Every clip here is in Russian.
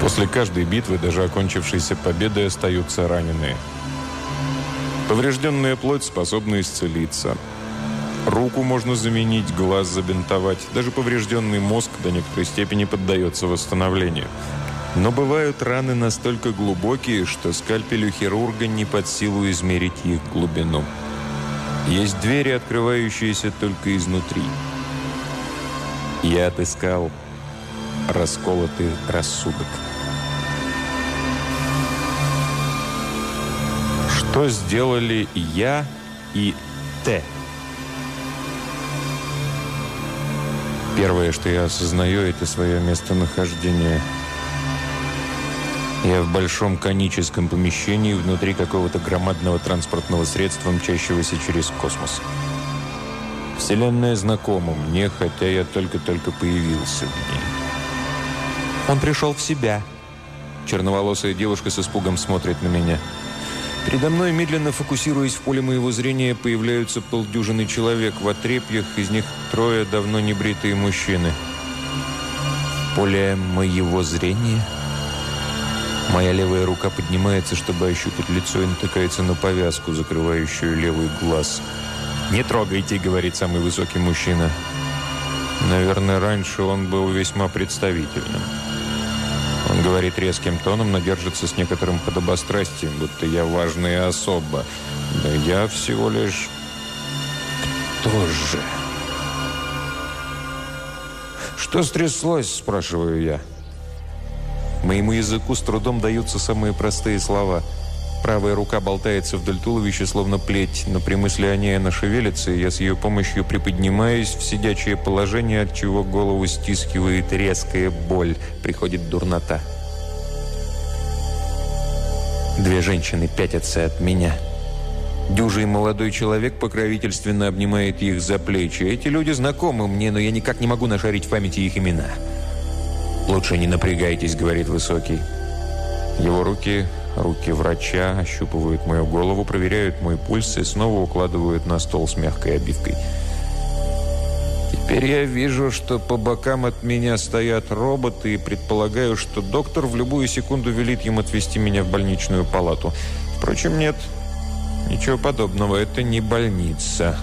После каждой битвы, даже окончившейся победой, остаются раненые. Поврежденная плоть способна исцелиться. Руку можно заменить, глаз забинтовать. Даже поврежденный мозг до некоторой степени поддается восстановлению. Но бывают раны настолько глубокие, что скальпелю хирурга не под силу измерить их глубину. Есть двери, открывающиеся только изнутри. Я отыскал расколотый рассудок. Что сделали я и Т? Первое, что я осознаю, это свое местонахождение. Я в большом коническом помещении внутри какого-то громадного транспортного средства, мчащегося через космос. Вселенная знакома мне, хотя я только-только появился в ней. Он пришел в себя. Черноволосая девушка с испугом смотрит на меня. Передо мной, медленно фокусируясь в поле моего зрения, появляются полдюжины человек в отрепьях, из них 3 давно небритые мужчины. В поле моего зрения? Моя левая рука поднимается, чтобы ощупать лицо, и натыкается на повязку, закрывающую левый глаз. «Не трогайте», — говорит самый высокий мужчина. Наверное, раньше он был весьма представительным. Он говорит резким тоном, но держится с некоторым подобострастием, будто я важная особа. Да я всего лишь... Кто же? «Что стряслось?» – спрашиваю я. Моему языку с трудом даются самые простые слова. Правая рука болтается вдоль туловища, словно плеть, но при мысли о ней она шевелится, и я с ее помощью приподнимаюсь в сидячее положение, от чего голову стискивает резкая боль, приходит дурнота. 2 женщины пятятся от меня. Дюжий молодой человек покровительственно обнимает их за плечи. Эти люди знакомы мне, но я никак не могу нашарить в памяти их имена. «Лучше не напрягайтесь», — говорит высокий. Его руки врача ощупывают мою голову, проверяют мой пульс и снова укладывают на стол с мягкой обивкой. Теперь я вижу, что по бокам от меня стоят роботы, и предполагаю, что доктор в любую секунду велит им отвезти меня в больничную палату. Впрочем, нет, ничего подобного, это не больница.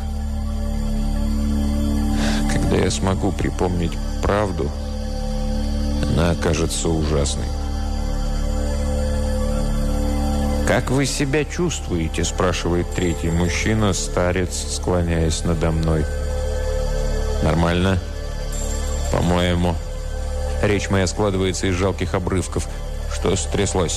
Когда я смогу припомнить правду, она окажется ужасной. «Как вы себя чувствуете?» – спрашивает 3-й мужчина, старец, склоняясь надо мной. «Нормально. По-моему». Речь моя складывается из жалких обрывков. «Что стряслось?»